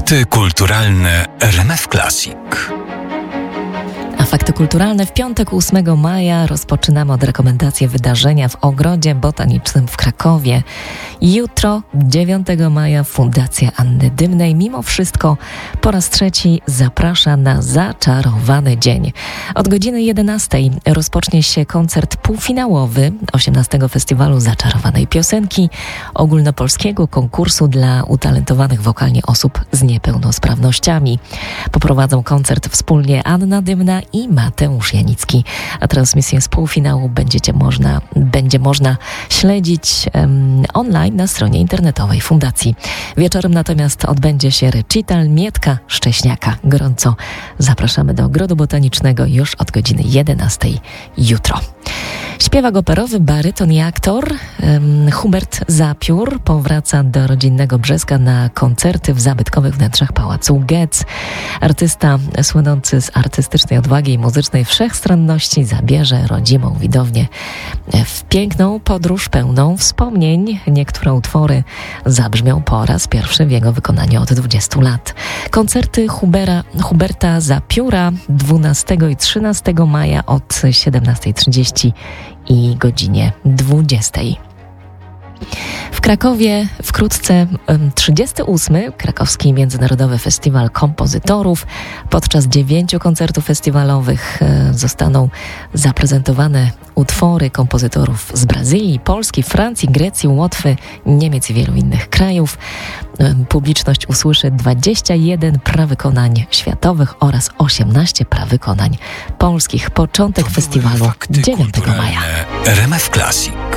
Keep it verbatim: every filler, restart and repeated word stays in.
Fakty kulturalne R M F Classic. A fakty kulturalne w piątek ósmego maja rozpoczynamy od rekomendacji wydarzenia w Ogrodzie Botanicznym w Krakowie. Jutro, dziewiątego maja, Fundacja Anny Dymnej mimo wszystko po raz trzeci zaprasza na Zaczarowany Dzień. Od godziny jedenastej rozpocznie się koncert półfinałowy osiemnastego Festiwalu Zaczarowanej Piosenki, ogólnopolskiego konkursu dla utalentowanych wokalnie osób z niepełnosprawnościami. Poprowadzą koncert wspólnie Anna Dymna i Mateusz Janicki, a transmisję z półfinału będziecie można, będzie można śledzić um, online na stronie internetowej Fundacji. Wieczorem natomiast odbędzie się recital Mietka Szcześniaka. Gorąco zapraszamy do Ogrodu Botanicznego już od godziny jedenastej jutro. Śpiewak operowy, baryton i aktor um, Hubert Zapiór powraca do rodzinnego Brzeska na koncerty w zabytkowych wnętrzach Pałacu Getz. Artysta słynący z artystycznej odwagi i muzycznej wszechstronności zabierze rodzimą widownię w piękną podróż pełną wspomnień. Niektóre utwory zabrzmią po raz pierwszy w jego wykonaniu od dwudziestu lat. Koncerty Hubera, Huberta Zapióra dwunastego i trzynastego maja od siedemnastej trzydzieści i godzinie dwudziestej. W Krakowie wkrótce trzydziesty ósmy Krakowski Międzynarodowy Festiwal Kompozytorów. Podczas dziewięciu koncertów festiwalowych zostaną zaprezentowane utwory kompozytorów z Brazylii, Polski, Francji, Grecji, Łotwy, Niemiec i wielu innych krajów. Publiczność usłyszy dwadzieścia jeden prawykonań światowych oraz osiemnaście prawykonań polskich. Początek festiwalu dziewiątego maja. R M F Classic.